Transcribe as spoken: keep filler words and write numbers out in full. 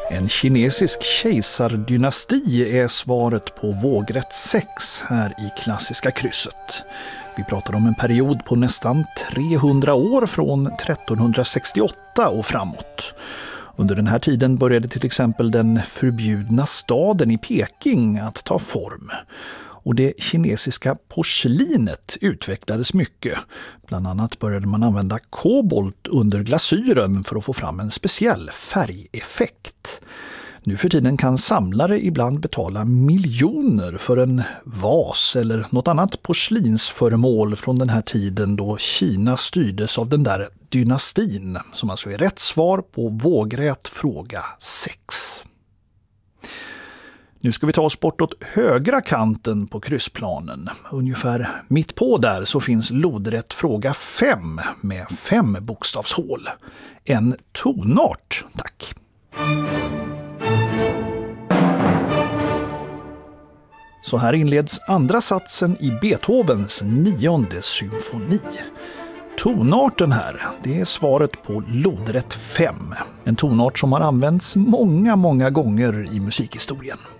En kinesisk kejsardynasti är svaret på vågrätt sex här i Klassiska krysset. Vi pratar om en period på nästan trehundra år från trettonhundrasextioåtta och framåt. Under den här tiden började till exempel den förbjudna staden i Peking att ta form. Och det kinesiska porslinet utvecklades mycket. Bland annat började man använda kobolt under glasyren för att få fram en speciell färgeffekt. Nu för tiden kan samlare ibland betala miljoner för en vas eller något annat porslinsföremål från den här tiden då Kina styrdes av den där dynastin, som alltså är rätt svar på vågrät fråga sex. Nu ska vi ta oss bortåt högra kanten på kryssplanen. Ungefär mitt på där så finns lodrätt fråga fem med fem bokstavshål. En tonart, tack. Så här inleds andra satsen i Beethovens nionde symfoni. Tonarten här, det är svaret på lodrätt fem. En tonart som har använts många, många gånger i musikhistorien.